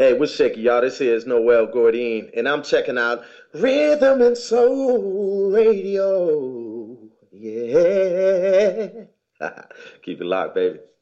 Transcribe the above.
Hey, what's shaking, y'all? This here is Noel Gordine, and I'm checking out Rhythm and Soul Radio. Yeah. Keep it locked, baby.